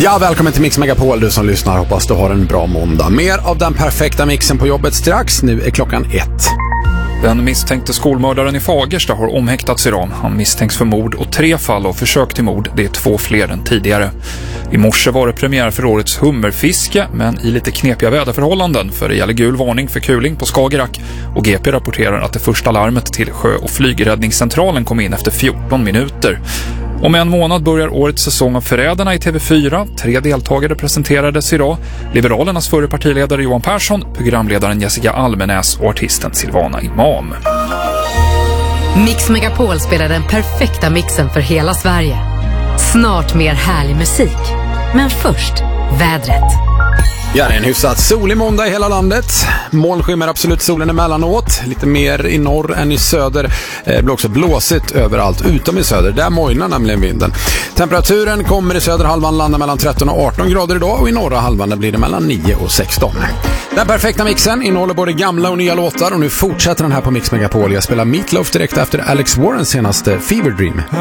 Ja, välkommen till Mix Megapol, du som lyssnar. Hoppas du har en bra måndag. Mer av den perfekta mixen på jobbet strax. Nu är klockan 1. Den misstänkte skolmördaren i Fagersta har omhäktats idag. Han misstänks för mord och 3 fall av försök till mord. Det är 2 fler än tidigare. I morse var det premiär för årets hummerfiske, men i lite knepiga väderförhållanden, för det gäller gul varning för kuling på Skagerrak. Och GP rapporterar att det första larmet till sjö- och flygräddningscentralen kom in efter 14 minuter. Om en månad börjar årets säsong av Förrädarna i TV4. 3 deltagare presenterades idag. Liberalernas förre partiledare Johan Persson, programledaren Jessica Almenäs och artisten Silvana Imam. Mix Megapol spelar den perfekta mixen för hela Sverige. Snart mer härlig musik. Men först, vädret. Ja, det är en hyfsat solig måndag i hela landet. Moln skymmer absolut solen emellanåt. Lite mer i norr än i söder. Det blir också blåsigt överallt utom i söder. Där mojnar nämligen vinden. Temperaturen kommer i södra halvan landa mellan 13 och 18 grader idag. Och i norra halvan blir det mellan 9 och 16. Den perfekta mixen innehåller både gamla och nya låtar. Och nu fortsätter den här på Mix Megapol. Jag spelar Meatloaf direkt efter Alex Warrens senaste Fever Dream.